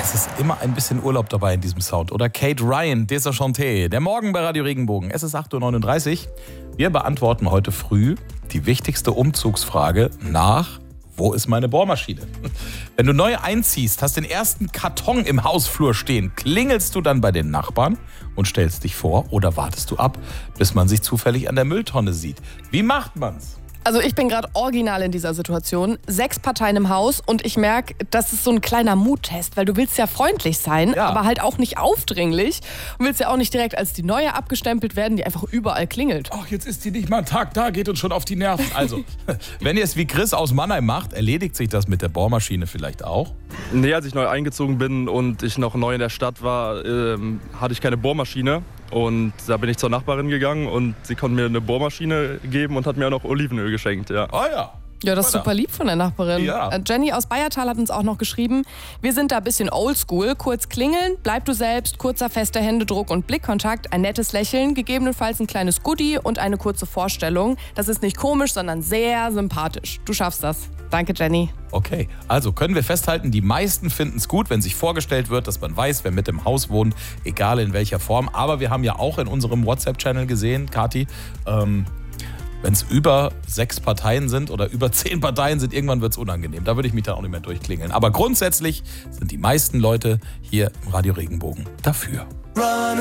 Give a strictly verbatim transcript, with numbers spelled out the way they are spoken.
Es ist immer ein bisschen Urlaub dabei in diesem Sound. Oder Kate Ryan, Deschanté, der Morgen bei Radio Regenbogen. Es ist acht Uhr neununddreißig. Wir beantworten heute früh die wichtigste Umzugsfrage nach: Wo ist meine Bohrmaschine? Wenn du neu einziehst, hast den ersten Karton im Hausflur stehen, klingelst du dann bei den Nachbarn und stellst dich vor oder wartest du ab, bis man sich zufällig an der Mülltonne sieht? Wie macht man's? Also ich bin gerade original in dieser Situation. Sechs Parteien im Haus und ich merke, das ist so ein kleiner Muttest, weil du willst ja freundlich sein, Ja. aber halt auch nicht aufdringlich. Und willst ja auch nicht direkt als die Neue abgestempelt werden, die einfach überall klingelt. Ach, jetzt ist die nicht mal einen Tag da, geht uns schon auf die Nerven. Also, wenn ihr es wie Chris aus Mannheim macht, erledigt sich das mit der Bohrmaschine vielleicht auch? Nee, als ich neu eingezogen bin und ich noch neu in der Stadt war, ähm, hatte ich keine Bohrmaschine. Und da bin ich zur Nachbarin gegangen und sie konnte mir eine Bohrmaschine geben und hat mir auch noch Olivenöl geschenkt. Ja. Oh ja. Ja, das ist super lieb von der Nachbarin. Ja. Äh, Jenny aus Bayertal hat uns auch noch geschrieben, wir sind da ein bisschen oldschool. Kurz klingeln, bleib du selbst, kurzer fester Händedruck und Blickkontakt, ein nettes Lächeln, gegebenenfalls ein kleines Goodie und eine kurze Vorstellung. Das ist nicht komisch, sondern sehr sympathisch. Du schaffst das. Danke, Jenny. Okay, also können wir festhalten, die meisten finden es gut, wenn sich vorgestellt wird, dass man weiß, wer mit im Haus wohnt, egal in welcher Form. Aber wir haben ja auch in unserem WhatsApp-Channel gesehen, Kathi, ähm, wenn es über sechs Parteien sind oder über zehn Parteien sind, irgendwann wird es unangenehm. Da würde ich mich dann auch nicht mehr durchklingeln. Aber grundsätzlich sind die meisten Leute hier im Radio Regenbogen dafür.